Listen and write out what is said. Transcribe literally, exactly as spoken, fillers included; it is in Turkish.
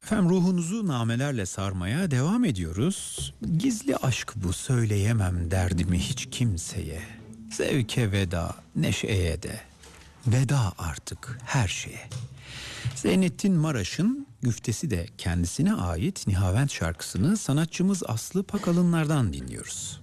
Efendim ruhunuzu namelerle sarmaya devam ediyoruz. Gizli aşk bu, söyleyemem derdimi hiç kimseye. Zevke veda, neşeye de. Veda artık her şeye. Zeynettin Maraş'ın güftesi de kendisine ait Nihavent şarkısını sanatçımız Aslı Pakalınlar'dan dinliyoruz.